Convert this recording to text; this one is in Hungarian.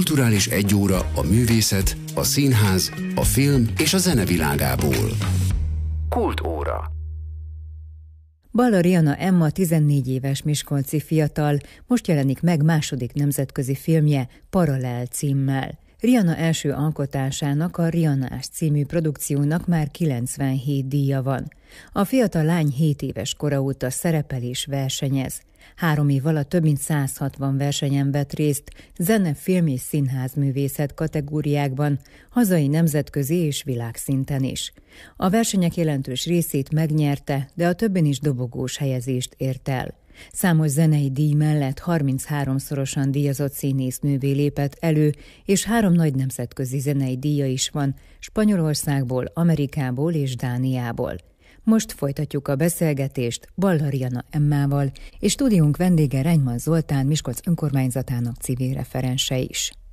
Kulturális egyóra a művészet, a színház, a film és a zene világából. Kultúra. Balla Riana Emma 14 éves miskolci fiatal, most jelenik meg második nemzetközi filmje Paralel címmel. Riana első alkotásának, a Rianás című produkciónak már 97 díja van. A fiatal lány 7 éves kora óta szerepel és versenyez. 3 év alatt több mint 160 versenyen vett részt, zene, film és színházművészet kategóriákban, hazai, nemzetközi és világszinten is. A versenyek jelentős részét megnyerte, de a többen is dobogós helyezést ért el. Számos zenei díj mellett 33-szorosan díjazott színésznővé lépett elő, és 3 nagy nemzetközi zenei díja is van, Spanyolországból, Amerikából és Dániából. Most folytatjuk a beszélgetést Balla Riana Emmával, és stúdiónk vendége Reinyman Zoltán, Miskolc önkormányzatának civil referense is.